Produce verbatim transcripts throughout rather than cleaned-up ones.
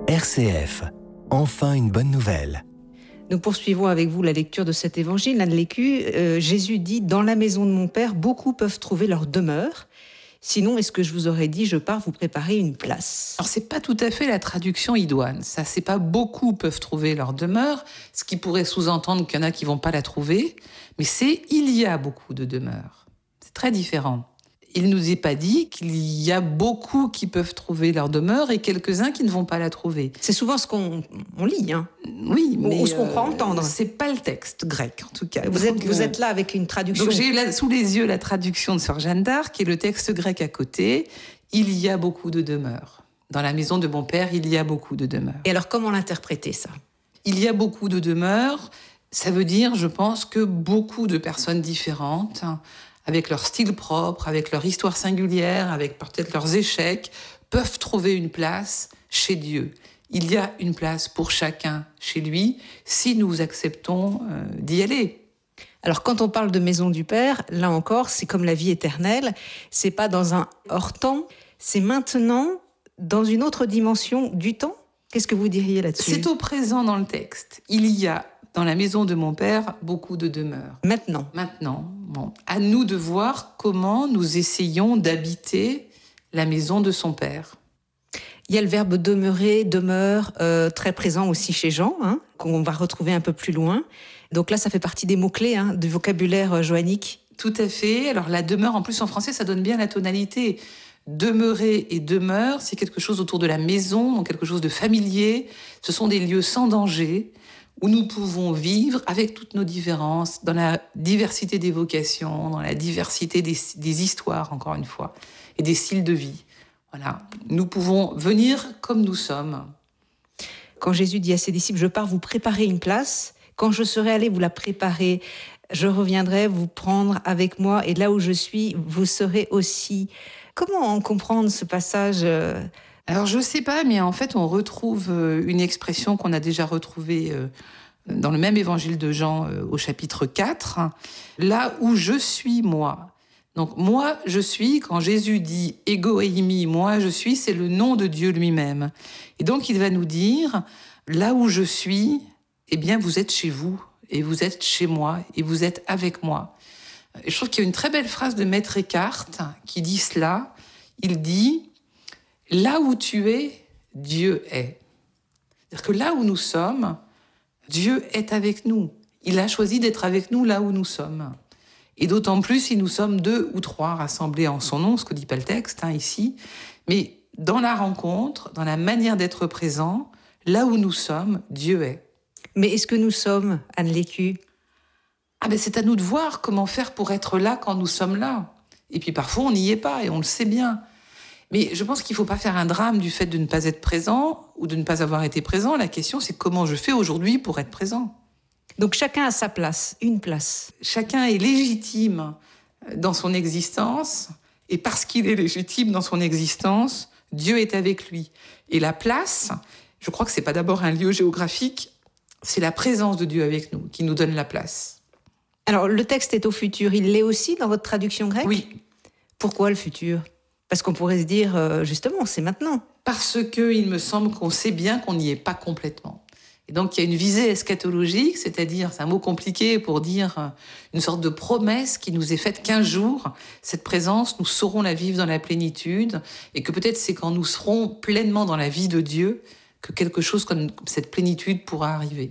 R C F, enfin une bonne nouvelle. Nous poursuivons avec vous la lecture de cet évangile. Anne Lécu, euh, Jésus dit « Dans la maison de mon Père, beaucoup peuvent trouver leur demeure. Sinon, est-ce que je vous aurais dit, je pars vous préparer une place ?» Alors, c'est pas tout à fait la traduction idoine. Ça, c'est pas beaucoup peuvent trouver leur demeure, ce qui pourrait sous-entendre qu'il y en a qui vont pas la trouver, mais c'est il y a beaucoup de demeures. C'est très différent. Il nous est pas dit qu'il y a beaucoup qui peuvent trouver leur demeure et quelques-uns qui ne vont pas la trouver. C'est souvent ce qu'on on lit, hein. Oui, ou, mais ou ce qu'on euh, croit entendre. C'est pas le texte grec, en tout cas. Vous êtes, Donc, vous euh, êtes là avec une traduction. Donc j'ai là, sous les yeux la traduction de Sœur Jeanne d'Arc et le texte grec à côté. Il y a beaucoup de demeures. Dans la maison de mon Père, il y a beaucoup de demeures. Et alors, comment l'interpréter, ça ? Il y a beaucoup de demeures. Ça veut dire, je pense, que beaucoup de personnes différentes, avec leur style propre, avec leur histoire singulière, avec peut-être leurs échecs, peuvent trouver une place chez Dieu. Il y a une place pour chacun chez lui, si nous acceptons euh, d'y aller. Alors, quand on parle de maison du Père, là encore, c'est comme la vie éternelle. C'est pas dans un hors-temps, c'est maintenant dans une autre dimension du temps. Qu'est-ce que vous diriez là-dessus ? C'est au présent dans le texte. Il y a dans la maison de mon Père beaucoup de demeures. Maintenant. Maintenant, bon, à nous de voir comment nous essayons d'habiter la maison de son Père. Il y a le verbe demeurer, demeure, euh, très présent aussi chez Jean, hein, qu'on va retrouver un peu plus loin. Donc là, ça fait partie des mots-clés hein, du vocabulaire euh, joannique. Tout à fait. Alors la demeure, en plus en français, ça donne bien la tonalité. Demeurer et demeure, c'est quelque chose autour de la maison, donc quelque chose de familier. Ce sont des lieux sans danger, où nous pouvons vivre avec toutes nos différences, dans la diversité des vocations, dans la diversité des, des histoires, encore une fois, et des styles de vie. Voilà. Nous pouvons venir comme nous sommes. Quand Jésus dit à ses disciples « Je pars vous préparer une place », quand je serai allé vous la préparer, je reviendrai vous prendre avec moi, et là où je suis, vous serez aussi. Comment comprendre ce passage ? Alors, je ne sais pas, mais en fait, on retrouve une expression qu'on a déjà retrouvée dans le même évangile de Jean au chapitre quatre. Là où je suis, moi. Donc, moi, je suis, quand Jésus dit « ego eimi », moi, je suis, c'est le nom de Dieu lui-même. Et donc, il va nous dire « là où je suis, eh bien, vous êtes chez vous, et vous êtes chez moi, et vous êtes avec moi. » Et je trouve qu'il y a une très belle phrase de Maître Eckhart qui dit cela. Il dit « là où tu es, Dieu est ». C'est-à-dire que là où nous sommes, Dieu est avec nous. Il a choisi d'être avec nous là où nous sommes. Et d'autant plus si nous sommes deux ou trois rassemblés en son nom, ce que dit pas le texte hein, ici. Mais dans la rencontre, dans la manière d'être présent, là où nous sommes, Dieu est. Mais est-ce que nous sommes, Anne Lécu ? Ah ben c'est à nous de voir comment faire pour être là quand nous sommes là. Et puis parfois on n'y est pas et on le sait bien. Mais je pense qu'il ne faut pas faire un drame du fait de ne pas être présent ou de ne pas avoir été présent. La question c'est comment je fais aujourd'hui pour être présent. Donc chacun a sa place, une place. Chacun est légitime dans son existence, et parce qu'il est légitime dans son existence, Dieu est avec lui. Et la place, je crois que c'est pas d'abord un lieu géographique, c'est la présence de Dieu avec nous qui nous donne la place. Alors le texte est au futur, il l'est aussi dans votre traduction grecque ? Oui. Pourquoi le futur ? Parce qu'on pourrait se dire, euh, justement, c'est maintenant. Parce qu'il me semble qu'on sait bien qu'on n'y est pas complètement. Et donc, il y a une visée eschatologique, c'est-à-dire, c'est un mot compliqué pour dire une sorte de promesse qui nous est faite qu'un jour, cette présence, nous saurons la vivre dans la plénitude, et que peut-être c'est quand nous serons pleinement dans la vie de Dieu que quelque chose comme cette plénitude pourra arriver.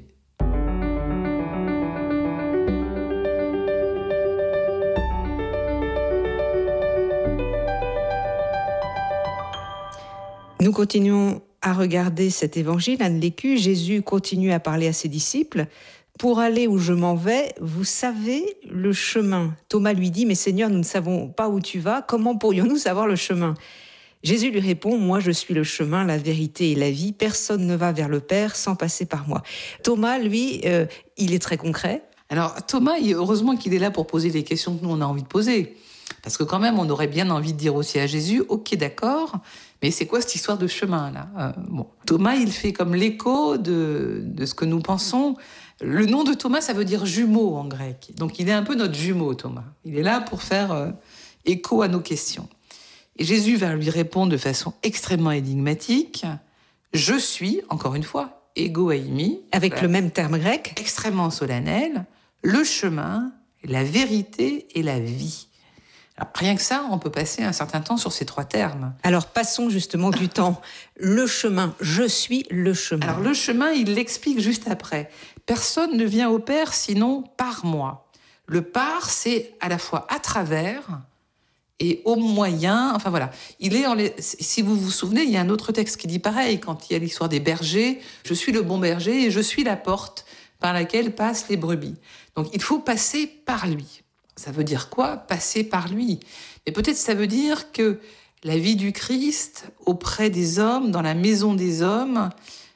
Nous continuons à regarder cet évangile, Anne Lécu. Jésus continue à parler à ses disciples. « Pour aller où je m'en vais, vous savez le chemin. » Thomas lui dit « Mais Seigneur, nous ne savons pas où tu vas. Comment pourrions-nous savoir le chemin ?» Jésus lui répond « Moi, je suis le chemin, la vérité et la vie. Personne ne va vers le Père sans passer par moi. » Thomas, lui, euh, il est très concret. Alors Thomas, heureusement qu'il est là pour poser les questions que nous, on a envie de poser. Parce que quand même, on aurait bien envie de dire aussi à Jésus « Ok, d'accord, mais c'est quoi cette histoire de chemin, là ?» euh, bon. Thomas, il fait comme l'écho de, de ce que nous pensons. Le nom de Thomas, ça veut dire jumeau en grec. Donc, il est un peu notre jumeau, Thomas. Il est là pour faire euh, écho à nos questions. Et Jésus va lui répondre de façon extrêmement énigmatique. « Je suis, encore une fois, ego eimi. Avec voilà, le même terme grec. extrêmement solennel, le chemin, la vérité et la vie. Alors, rien que ça, on peut passer un certain temps sur ces trois termes. Alors passons justement du temps. Le chemin, je suis le chemin. Alors le chemin, il l'explique juste après. Personne ne vient au Père sinon par moi. Le par, c'est à la fois à travers et au moyen. Enfin voilà. Il est en les... Si vous vous souvenez, il y a un autre texte qui dit pareil, quand il y a l'histoire des bergers. Je suis le bon berger et je suis la porte par laquelle passent les brebis. Donc il faut passer par lui. Ça veut dire quoi, passer par lui? Mais peut-être ça veut dire que la vie du Christ auprès des hommes, dans la maison des hommes,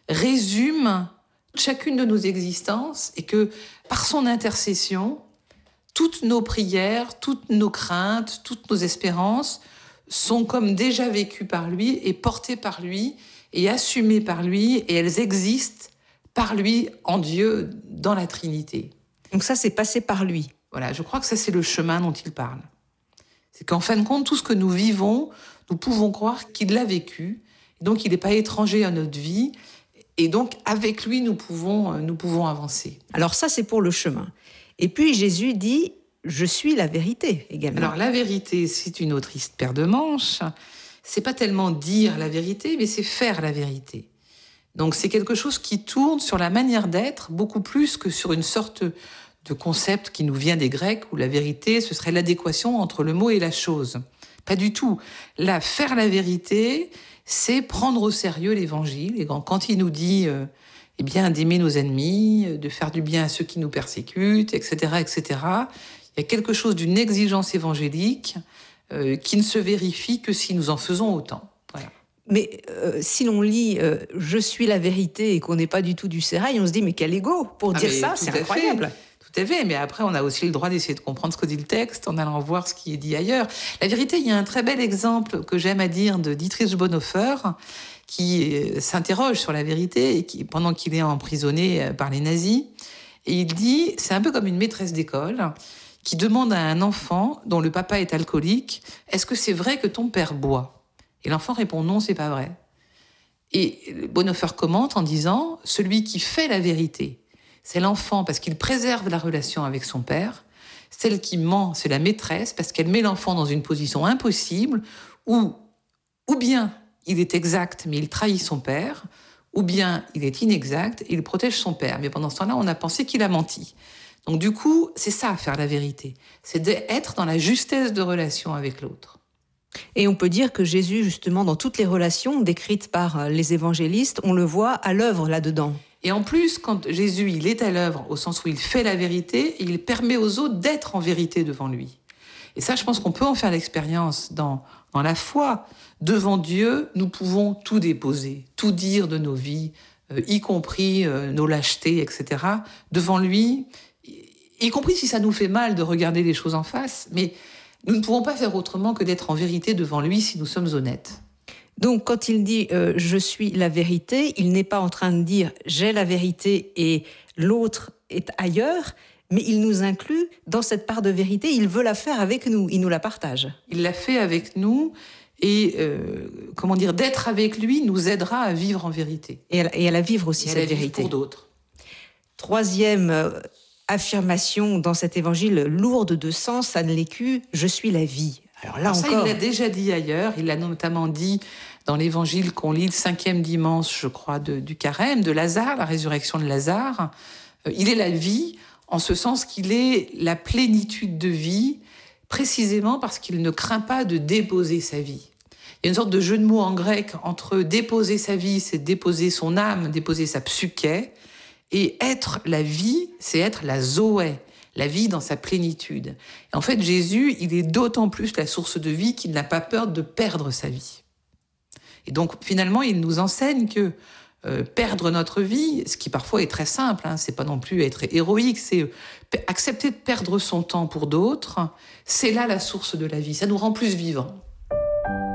résume chacune de nos existences et que par son intercession, toutes nos prières, toutes nos craintes, toutes nos espérances sont comme déjà vécues par lui et portées par lui et assumées par lui et elles existent par lui en Dieu dans la Trinité. Donc ça, c'est passer par lui. Voilà, je crois que ça, c'est le chemin dont il parle. C'est qu'en fin de compte, tout ce que nous vivons, nous pouvons croire qu'il l'a vécu. Donc, il n'est pas étranger à notre vie. Et donc, avec lui, nous pouvons, nous pouvons avancer. Alors ça, c'est pour le chemin. Et puis, Jésus dit, je suis la vérité également. Alors, la vérité, c'est une autre paire de manches. C'est pas tellement dire la vérité, mais c'est faire la vérité. Donc, c'est quelque chose qui tourne sur la manière d'être, beaucoup plus que sur une sorte de concept qui nous vient des Grecs, où la vérité, ce serait l'adéquation entre le mot et la chose. Pas du tout. Là, faire la vérité, c'est prendre au sérieux l'Évangile. Et quand il nous dit euh, eh bien, d'aimer nos ennemis, de faire du bien à ceux qui nous persécutent, et cetera, et cetera, il y a quelque chose d'une exigence évangélique euh, qui ne se vérifie que si nous en faisons autant. Voilà. Mais euh, si l'on lit euh, « Je suis la vérité » et qu'on n'est pas du tout du sérail, on se dit « Mais quel ego !» Pour Ah, dire ça, c'est incroyable. Fait. Tout à fait, mais après, on a aussi le droit d'essayer de comprendre ce que dit le texte en allant voir ce qui est dit ailleurs. La vérité, il y a un très bel exemple que j'aime à dire de Dietrich Bonhoeffer, qui s'interroge sur la vérité et qui, pendant qu'il est emprisonné par les nazis, et il dit, c'est un peu comme une maîtresse d'école qui demande à un enfant dont le papa est alcoolique, est-ce que c'est vrai que ton père boit? Et l'enfant répond non, c'est pas vrai. Et Bonhoeffer commente en disant, celui qui fait la vérité, c'est l'enfant parce qu'il préserve la relation avec son père. Celle qui ment, c'est la maîtresse parce qu'elle met l'enfant dans une position impossible où, ou bien il est exact mais il trahit son père, ou bien il est inexact et il protège son père. Mais pendant ce temps-là, on a pensé qu'il a menti. Donc du coup, c'est ça, faire la vérité. C'est d'être dans la justesse de relation avec l'autre. Et on peut dire que Jésus, justement, dans toutes les relations décrites par les évangélistes, on le voit à l'œuvre là-dedans. Et en plus, quand Jésus il est à l'œuvre, au sens où il fait la vérité, il permet aux autres d'être en vérité devant lui. Et ça, je pense qu'on peut en faire l'expérience dans, dans la foi. Devant Dieu, nous pouvons tout déposer, tout dire de nos vies, euh, y compris euh, nos lâchetés, et cetera. Devant lui, y compris si ça nous fait mal de regarder les choses en face, mais nous ne pouvons pas faire autrement que d'être en vérité devant lui si nous sommes honnêtes. Donc, quand il dit euh, « je suis la vérité », il n'est pas en train de dire « j'ai la vérité et l'autre est ailleurs », mais il nous inclut dans cette part de vérité, il veut la faire avec nous, il nous la partage. Il l'a fait avec nous et, euh, comment dire, d'être avec lui nous aidera à vivre en vérité. Et à la, et à la vivre aussi, et cette à la vivre vérité. Pour d'autres. Troisième euh, affirmation dans cet évangile lourde de sens, Anne Lécu, « je suis la vie ». Alors là Alors ça, encore... il l'a déjà dit ailleurs, il l'a notamment dit dans l'évangile qu'on lit le cinquième dimanche, je crois, de, du carême, de Lazare, la résurrection de Lazare. Euh, il est la vie, en ce sens qu'il est la plénitude de vie, précisément parce qu'il ne craint pas de déposer sa vie. Il y a une sorte de jeu de mots en grec entre déposer sa vie, c'est déposer son âme, déposer sa psyché, et être la vie, c'est être la zoé, la vie dans sa plénitude. Et en fait, Jésus, il est d'autant plus la source de vie qu'il n'a pas peur de perdre sa vie. Et donc, finalement, il nous enseigne que euh, perdre notre vie, ce qui parfois est très simple, hein, c'est pas non plus être héroïque, c'est euh, accepter de perdre son temps pour d'autres, c'est là la source de la vie, ça nous rend plus vivants.